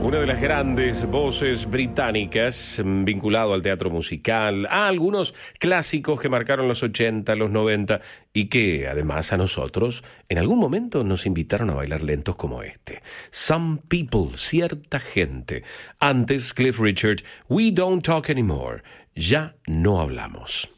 Una de las grandes voces británicas vinculado al teatro musical, a algunos clásicos que marcaron los 80, los 90 y que además a nosotros en algún momento nos invitaron a bailar lentos como este. Some People, cierta gente. Antes Cliff Richard, We Don't Talk Anymore, ya no hablamos.